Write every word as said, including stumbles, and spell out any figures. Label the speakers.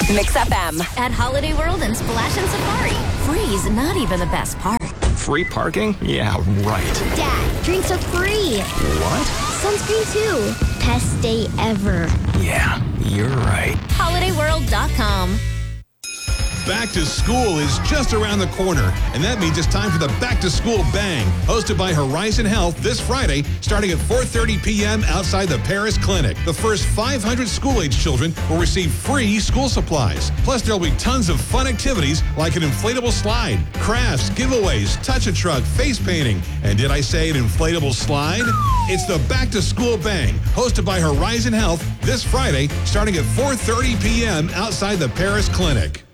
Speaker 1: Mix F M.
Speaker 2: At Holiday World and Splash and Safari. Free's not even the best part.
Speaker 3: Free parking? Yeah, right.
Speaker 4: Dad, drinks are free.
Speaker 3: What?
Speaker 4: Sunscreen too. Best day ever.
Speaker 3: Yeah, you're right.
Speaker 2: holiday world dot com.
Speaker 5: Back to school is just around the corner, and that means it's time for the Back to School Bang, hosted by Horizon Health this Friday, starting at four thirty p.m. outside the Paris Clinic. The first five hundred school-age children will receive free school supplies. Plus, there'll be tons of fun activities like an inflatable slide, crafts, giveaways, touch-a-truck, face painting. And did I say an inflatable slide? It's the Back to School Bang, hosted by Horizon Health this Friday, starting at four thirty p.m. outside the Paris Clinic.